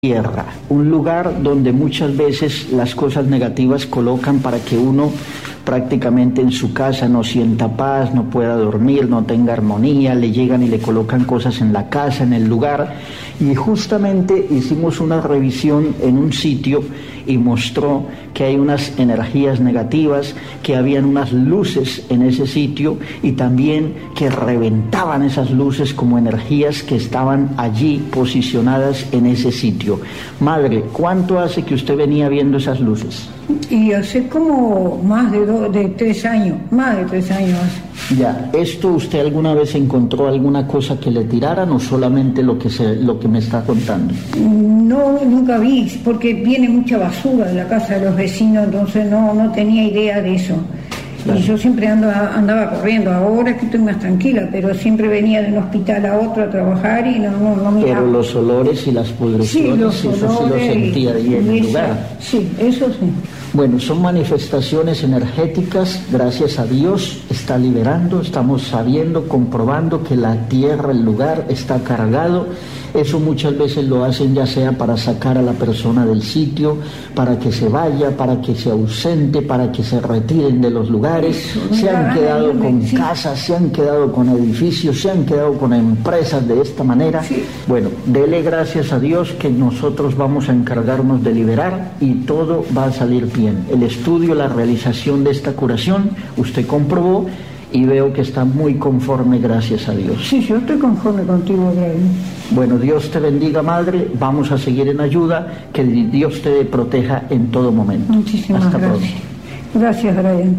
Tierra, un lugar donde muchas veces las cosas negativas colocan para que uno prácticamente en su casa no sienta paz, no pueda dormir, no tenga armonía, le llegan y le colocan cosas en la casa, en el lugar, y justamente hicimos una revisión en un sitio y mostró que hay unas energías negativas, que habían unas luces en ese sitio y también que reventaban esas luces como energías que estaban allí posicionadas en ese sitio. Madre, ¿cuánto hace que usted venía viendo esas luces? Y hace como más de 3 años, más de 3 años hace. Ya, ¿esto usted alguna vez encontró alguna cosa que le tiraran o solamente lo que me está contando? No, nunca vi, porque viene mucha basura de la casa de los vecinos, entonces no tenía idea de eso. Claro. Y yo siempre andaba corriendo, ahora que estoy más tranquila, pero siempre venía de un hospital a otro a trabajar y no miraba. Pero los olores y las pudriciones, sí, eso sí lo sentía ahí en el lugar. Sí, eso sí. Bueno, son manifestaciones energéticas, gracias a Dios está liberando, estamos sabiendo, comprobando que la tierra, el lugar está cargado. Eso muchas veces lo hacen ya sea para sacar a la persona del sitio, para que se vaya, para que se ausente, para que se retiren de los lugares. Se han quedado con casas, se han quedado con edificios, se han quedado con empresas de esta manera. Bueno, dele gracias a Dios que nosotros vamos a encargarnos de liberar y todo va a salir bien. El estudio, la realización de esta curación, usted comprobó y veo que está muy conforme, gracias a Dios. Sí, yo estoy conforme contigo, Brian. Bueno, Dios te bendiga, Madre. Vamos a seguir en ayuda. Que Dios te proteja en todo momento. Muchísimas Hasta gracias. Pronto. Gracias, Brian.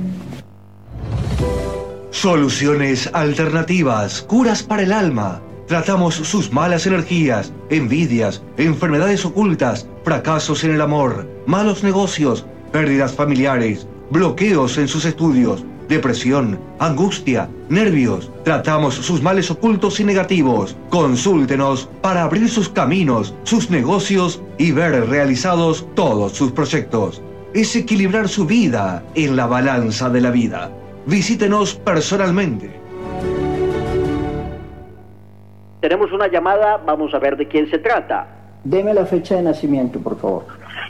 Soluciones alternativas, curas para el alma. Tratamos sus malas energías, envidias, enfermedades ocultas, fracasos en el amor, malos negocios, pérdidas familiares, bloqueos en sus estudios, depresión, angustia, nervios. Tratamos sus males ocultos y negativos. Consúltenos para abrir sus caminos, sus negocios y ver realizados todos sus proyectos. Es equilibrar su vida en la balanza de la vida. Visítenos personalmente. Tenemos una llamada, vamos a ver de quién se trata. Deme la fecha de nacimiento, por favor.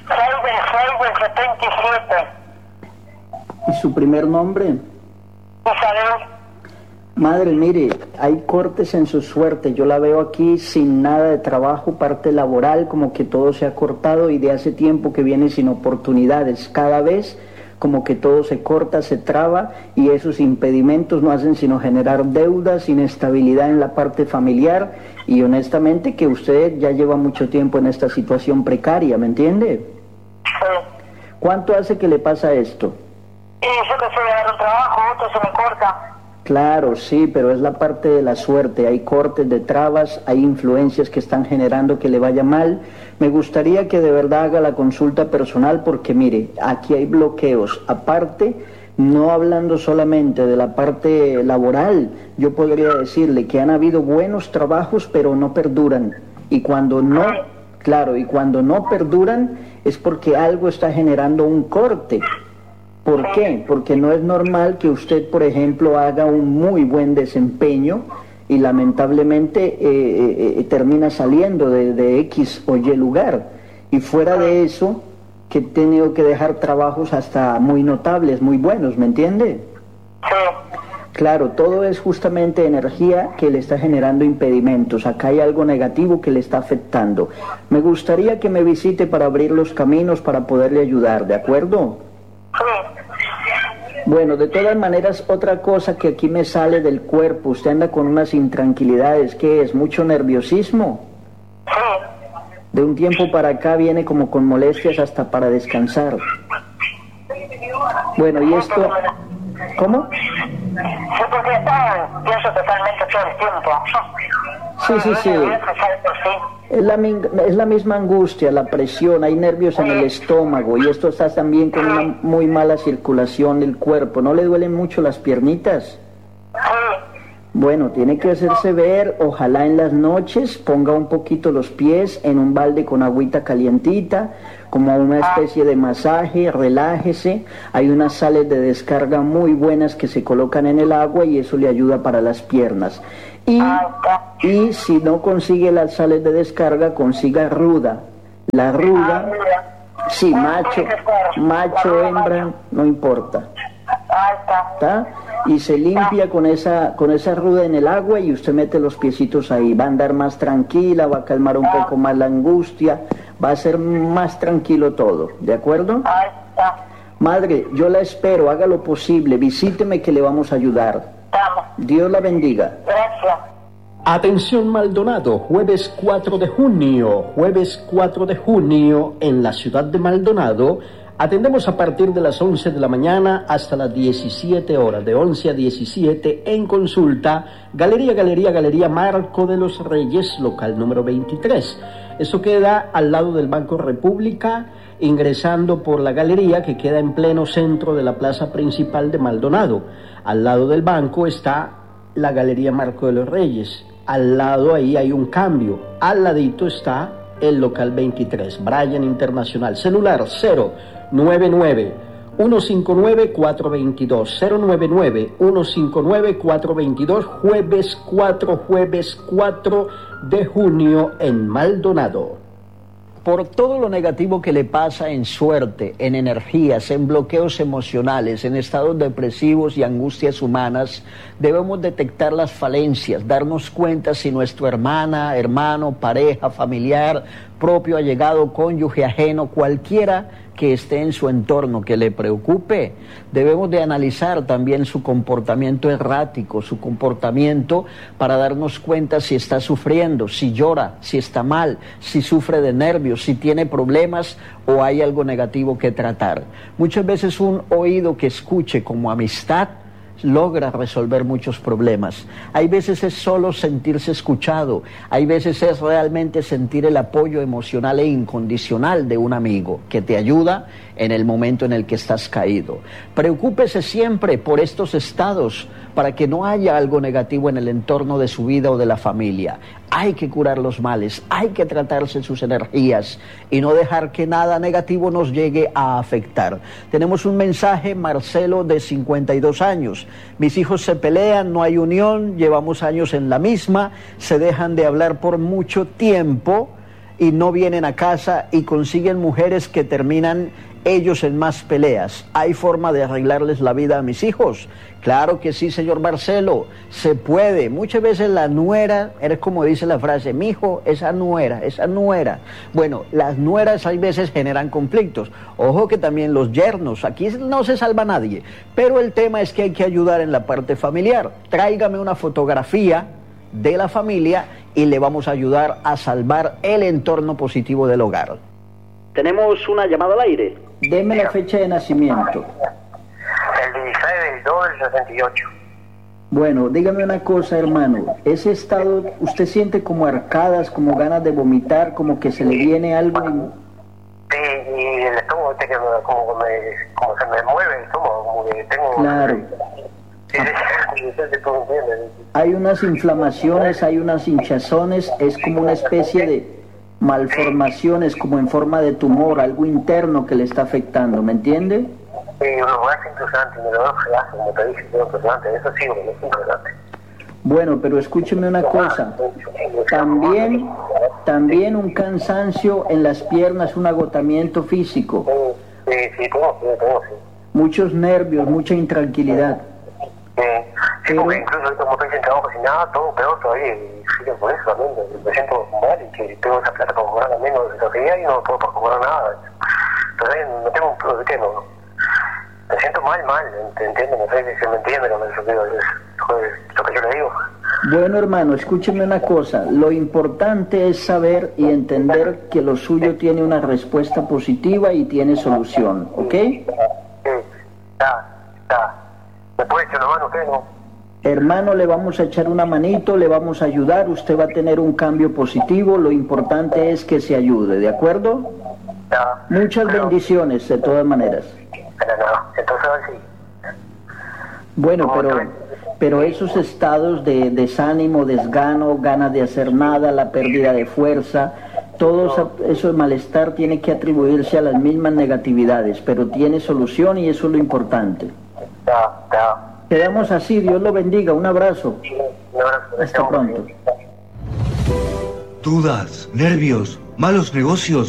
6/6/77. ¿Y su primer nombre? Isabel. Madre, mire, hay cortes en su suerte. Yo la veo aquí sin nada de trabajo, parte laboral, como que todo se ha cortado y de hace tiempo que viene sin oportunidades. Cada vez como que todo se corta, se traba y esos impedimentos no hacen sino generar deudas, inestabilidad en la parte familiar y honestamente que usted ya lleva mucho tiempo en esta situación precaria, ¿me entiende? Sí. ¿Cuánto hace que le pasa esto? Y yo que fui a dar un trabajo, otro se me corta. Claro, sí, pero es la parte de la suerte, hay cortes de trabas, hay influencias que están generando que le vaya mal. Me gustaría que de verdad haga la consulta personal porque mire, aquí hay bloqueos. Aparte, no hablando solamente de la parte laboral, yo podría decirle que han habido buenos trabajos pero no perduran. Y cuando no, claro, y cuando no perduran es porque algo está generando un corte. ¿Por qué? Porque no es normal que usted, por ejemplo, haga un muy buen desempeño y lamentablemente termina saliendo de X o Y lugar. Y fuera de eso, que he tenido que dejar trabajos hasta muy notables, muy buenos, ¿me entiende? Sí. Claro, todo es justamente energía que le está generando impedimentos. Acá hay algo negativo que le está afectando. Me gustaría que me visite para abrir los caminos para poderle ayudar, ¿de acuerdo? Sí. Bueno, de todas maneras, otra cosa que aquí me sale del cuerpo, usted anda con unas intranquilidades, ¿qué es? ¿Mucho nerviosismo? Sí. De un tiempo para acá viene como con molestias hasta para descansar. Bueno, y esto... ¿Cómo? Sí, porque pienso totalmente todo el tiempo. Sí. Es la misma angustia, la presión, hay nervios en el estómago y esto está también con una muy mala circulación del cuerpo. ¿No le duelen mucho las piernitas? Bueno, tiene que hacerse ver, ojalá en las noches ponga un poquito los pies en un balde con agüita calientita, como una especie de masaje, relájese. Hay unas sales de descarga muy buenas que se colocan en el agua y eso le ayuda para las piernas. Y si no consigue las sales de descarga, consiga ruda. La ruda, sí, macho, hembra, no importa. Ahí está. ¿Está? Y se limpia con esa ruda en el agua y usted mete los piecitos ahí. Va a andar más tranquila, va a calmar un poco más la angustia, va a ser más tranquilo todo, ¿de acuerdo? Ahí está. Madre, yo la espero, haga lo posible, visíteme que le vamos a ayudar. Estamos. Dios la bendiga. Gracias. Atención Maldonado, jueves 4 de junio en la ciudad de Maldonado. Atendemos a partir de las 11 de la mañana hasta las 17 horas, de 11 a 17 en consulta, Galería Marco de los Reyes, local número 23. Eso queda al lado del Banco República, ingresando por la galería que queda en pleno centro de la plaza principal de Maldonado. Al lado del banco está la Galería Marco de los Reyes. Al lado ahí hay un cambio. Al ladito está el local 23, Brian Internacional. Celular 099-159-422. 099-159-422. Jueves 4 de junio en Maldonado. Por todo lo negativo que le pasa en suerte, en energías, en bloqueos emocionales, en estados depresivos y angustias humanas, debemos detectar las falencias, darnos cuenta si nuestro hermano, pareja, familiar, propio, allegado, cónyuge, ajeno, cualquiera que esté en su entorno, que le preocupe. Debemos de analizar también su comportamiento errático, su comportamiento para darnos cuenta si está sufriendo, si llora, si está mal, si sufre de nervios, si tiene problemas o hay algo negativo que tratar. Muchas veces un oído que escuche como amistad logra resolver muchos problemas. Hay veces es solo sentirse escuchado, hay veces es realmente sentir el apoyo emocional e incondicional de un amigo que te ayuda en el momento en el que estás caído. Preocúpese siempre por estos estados para que no haya algo negativo en el entorno de su vida o de la familia. Hay que curar los males, hay que tratarse sus energías y no dejar que nada negativo nos llegue a afectar. Tenemos un mensaje, Marcelo, de 52 años. Mis hijos se pelean, no hay unión, llevamos años en la misma, se dejan de hablar por mucho tiempo y no vienen a casa y consiguen mujeres que terminan ellos en más peleas. ¿Hay forma de arreglarles la vida a mis hijos? Claro que sí, señor Marcelo, se puede. Muchas veces la nuera, es como dice la frase, mijo, esa nuera. Bueno, las nueras hay veces generan conflictos. Ojo que también los yernos, aquí no se salva nadie, pero el tema es que hay que ayudar en la parte familiar. Tráigame una fotografía de la familia y le vamos a ayudar a salvar el entorno positivo del hogar. Tenemos una llamada al aire. Deme la fecha de nacimiento. El 16/2/68. Bueno, dígame una cosa, hermano. Ese estado, ¿usted siente como arcadas, como ganas de vomitar, como que se le viene algo? Sí, y el estómago, como se me mueve el estómago, como que tengo... Claro. Hay unas inflamaciones, hay unas hinchazones, es como una especie de malformaciones, como en forma de tumor, algo interno que le está afectando, ¿me entiende? Sí, unos gases impresionantes, me lo hace, como te dije, impresionante, eso sí, es impresionante. Bueno, pero escúcheme una cosa, también un cansancio en las piernas, un agotamiento físico. Sí, tengo. Muchos nervios, mucha intranquilidad. Sí, porque incluso ahorita como estoy sin trabajo, sin nada, todo peor todavía, y fíjate por eso también, me siento mal y que tengo esa plata para cobrar al menos de lo que hay y no puedo para cobrar nada. Entonces no tengo un plus de qué, no. Me siento mal, ¿entiendes? No sé si se me entiende lo que yo le digo. Bueno, hermano, escúcheme una cosa, lo importante es saber y entender que lo suyo tiene una respuesta positiva y tiene solución, ¿ok? Sí, está. ¿Me puede echar una mano usted, no? Hermano, le vamos a echar una manito, le vamos a ayudar, usted va a tener un cambio positivo, lo importante es que se ayude, ¿de acuerdo? Ya. Muchas bendiciones, de todas maneras. Entonces, a ver si... Bueno, pero esos estados de desánimo, desgano, ganas de hacer nada, la pérdida de fuerza, todo eso de malestar tiene que atribuirse a las mismas negatividades, pero tiene solución y eso es lo importante. Ya. Quedamos así, Dios lo bendiga, un abrazo. Un abrazo. Hasta pronto. Dudas, nervios, malos negocios.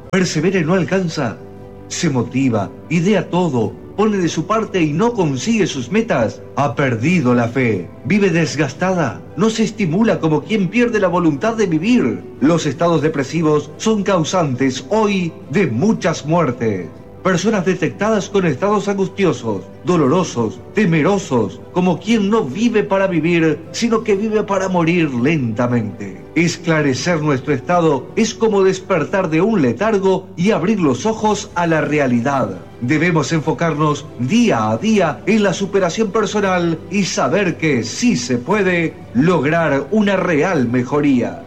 persevera y no alcanza, se motiva, idea todo, pone de su parte y no consigue sus metas, ha perdido la fe, vive desgastada, no se estimula como quien pierde la voluntad de vivir. Los estados depresivos son causantes hoy de muchas muertes. Personas detectadas con estados angustiosos, dolorosos, temerosos, como quien no vive para vivir, sino que vive para morir lentamente. Esclarecer nuestro estado es como despertar de un letargo y abrir los ojos a la realidad. Debemos enfocarnos día a día en la superación personal y saber que sí se puede lograr una real mejoría.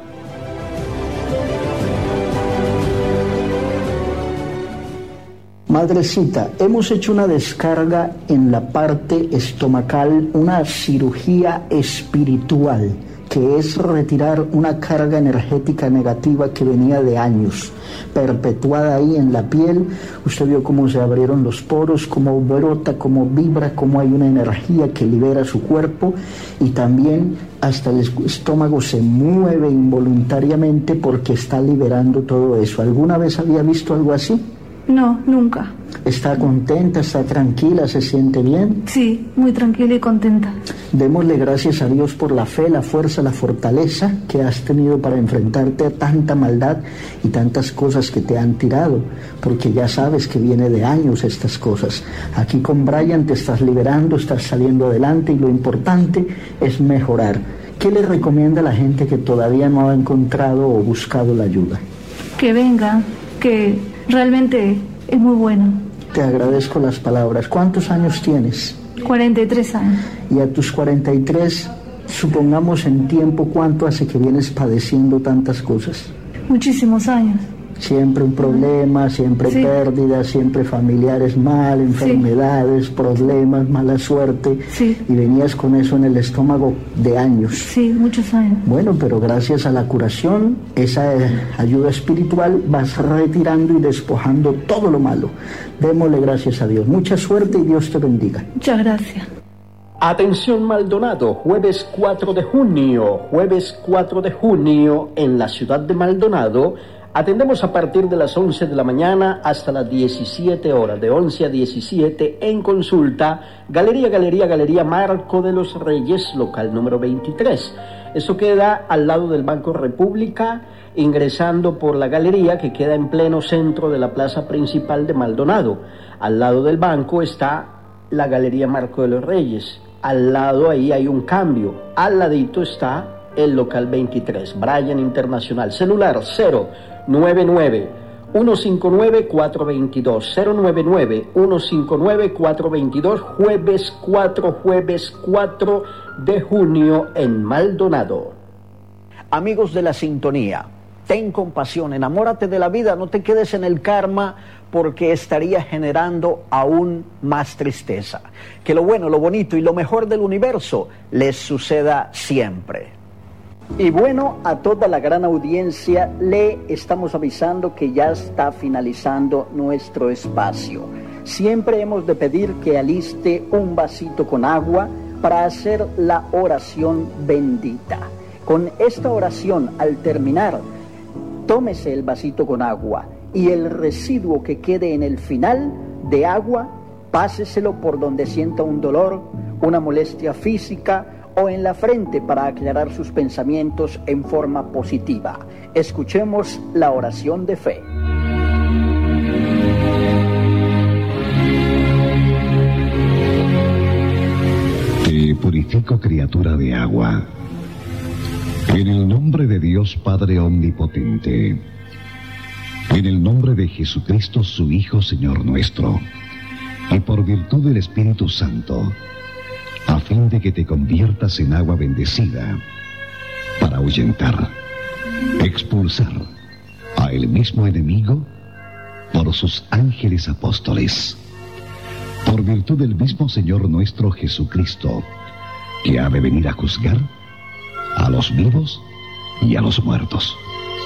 Madrecita, hemos hecho una descarga en la parte estomacal, una cirugía espiritual, que es retirar una carga energética negativa que venía de años, perpetuada ahí en la piel. Usted vio cómo se abrieron los poros, cómo brota, cómo vibra, cómo hay una energía que libera su cuerpo, y también hasta el estómago se mueve involuntariamente porque está liberando todo eso. ¿Alguna vez había visto algo así? No, nunca. ¿Está contenta, está tranquila, se siente bien? Sí, muy tranquila y contenta. Démosle gracias a Dios por la fe, la fuerza, la fortaleza que has tenido para enfrentarte a tanta maldad y tantas cosas que te han tirado, porque ya sabes que viene de años estas cosas. Aquí con Brian te estás liberando, estás saliendo adelante, y lo importante es mejorar. ¿Qué le recomienda a la gente que todavía no ha encontrado o buscado la ayuda? Que venga, que realmente es muy bueno. Te agradezco las palabras. ¿Cuántos años tienes? 43 años. Y a tus 43, supongamos en tiempo, ¿cuánto hace que vienes padeciendo tantas cosas? Muchísimos años. Siempre un problema, siempre sí. Pérdidas, siempre familiares mal, enfermedades, sí. Problemas, mala suerte. Sí. Y venías con eso en el estómago de años. Sí, muchos años. Bueno, pero gracias a la curación, esa ayuda espiritual, vas retirando y despojando todo lo malo. Démosle gracias a Dios. Mucha suerte y Dios te bendiga. Muchas gracias. Atención Maldonado, jueves 4 de junio en la ciudad de Maldonado. Atendemos a partir de las 11 de la mañana hasta las 17 horas, de 11 a 17 en consulta, Galería Marco de los Reyes, local número 23. Esto queda al lado del Banco República, ingresando por la galería que queda en pleno centro de la plaza principal de Maldonado. Al lado del banco está la Galería Marco de los Reyes. Al lado ahí hay un cambio. Al ladito está el local 23, Brian Internacional. Celular 099-159-422, 099-159-422, jueves 4 de junio en Maldonado. Amigos de la sintonía, ten compasión, enamórate de la vida, no te quedes en el karma, porque estaría generando aún más tristeza. Que lo bueno, lo bonito y lo mejor del universo les suceda siempre. Y bueno, a toda la gran audiencia le estamos avisando que ya está finalizando nuestro espacio. Siempre hemos de pedir que aliste un vasito con agua para hacer la oración bendita. Con esta oración, al terminar, tómese el vasito con agua y el residuo que quede en el final de agua, páseselo por donde sienta un dolor, una molestia física o en la frente para aclarar sus pensamientos en forma positiva. Escuchemos la oración de fe. Te purifico, criatura de agua, en el nombre de Dios Padre Omnipotente, en el nombre de Jesucristo, su Hijo, Señor nuestro, y por virtud del Espíritu Santo, a fin de que te conviertas en agua bendecida, para ahuyentar, expulsar a el mismo enemigo por sus ángeles apóstoles, por virtud del mismo Señor nuestro Jesucristo, que ha de venir a juzgar a los vivos y a los muertos.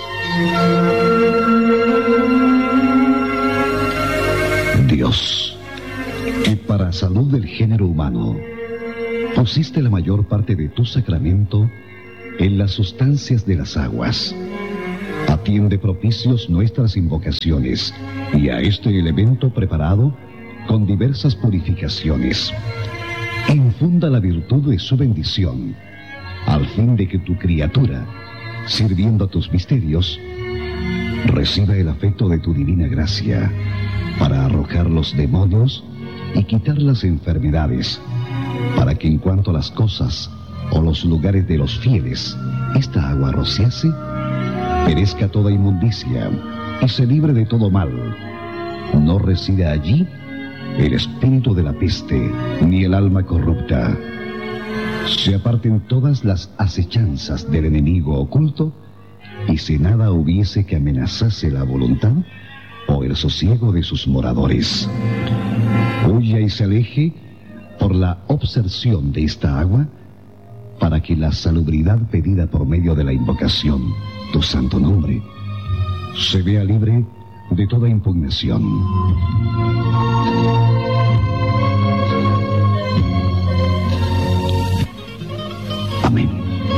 Dios, que para salud del género humano pusiste la mayor parte de tu sacramento en las sustancias de las aguas, Atiende propicios nuestras invocaciones y a este elemento preparado con diversas purificaciones. Infunda la virtud de su bendición, al fin de que tu criatura, sirviendo a tus misterios, reciba el afecto de tu divina gracia para arrojar los demonios y quitar las enfermedades, para que en cuanto a las cosas o los lugares de los fieles esta agua rociase, perezca toda inmundicia y se libre de todo mal. No resida allí el espíritu de la peste, ni el alma corrupta. Se aparten todas las acechanzas del enemigo oculto, y si nada hubiese que amenazase la voluntad o el sosiego de sus moradores. Huya y se aleje por la obserción de esta agua, para que la salubridad pedida por medio de la invocación, tu santo nombre, se vea libre de toda impugnación. Amén.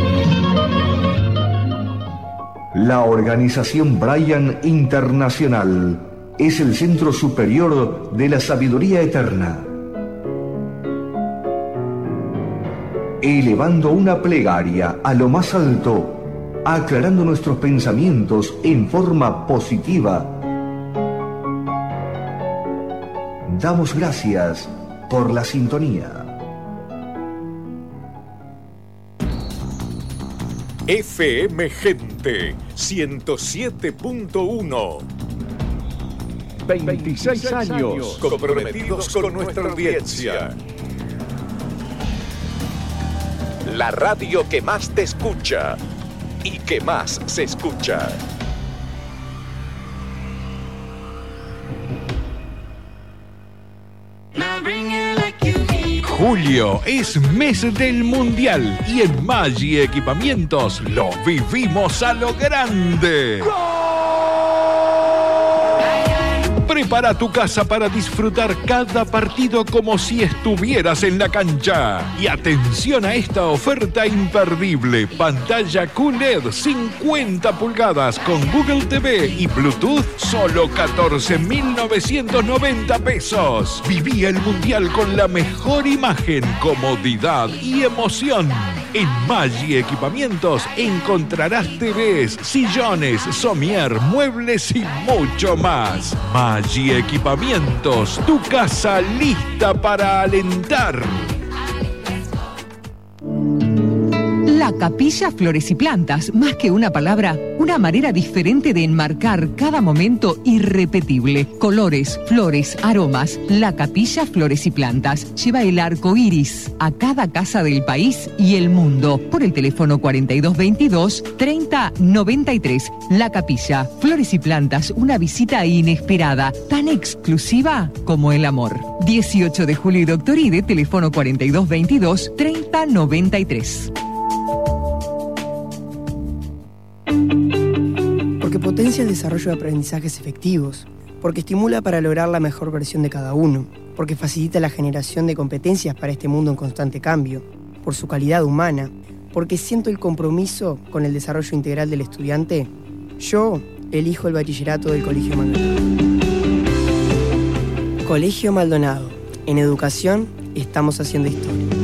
La Organización Bryan Internacional es el centro superior de la sabiduría eterna. Elevando una plegaria a lo más alto, aclarando nuestros pensamientos en forma positiva, damos gracias por la sintonía. FM Gente 107.1. 26 años comprometidos con nuestra audiencia. La radio que más te escucha y que más se escucha. Julio es mes del Mundial y en Maggi Equipamientos lo vivimos a lo grande. Prepara tu casa para disfrutar cada partido como si estuvieras en la cancha. Y atención a esta oferta imperdible. Pantalla QLED 50 pulgadas con Google TV y Bluetooth, solo 14.990 pesos. Viví el Mundial con la mejor imagen, comodidad y emoción. En Maggi Equipamientos encontrarás TVs, sillones, somier, muebles y mucho más. Maggi Equipamientos, tu casa lista para alentar. La Capilla Flores y Plantas, más que una palabra, una manera diferente de enmarcar cada momento irrepetible. Colores, flores, aromas. La Capilla Flores y Plantas lleva el arco iris a cada casa del país y el mundo. Por el teléfono 4222-3093. La Capilla Flores y Plantas, una visita inesperada, tan exclusiva como el amor. 18 de julio y Doctor Ide, teléfono 4222-3093. Porque potencia el desarrollo de aprendizajes efectivos, porque estimula para lograr la mejor versión de cada uno, porque facilita la generación de competencias para este mundo en constante cambio, por su calidad humana, porque siento el compromiso con el desarrollo integral del estudiante, yo elijo el bachillerato del Colegio Maldonado. Colegio Maldonado, en educación estamos haciendo historia.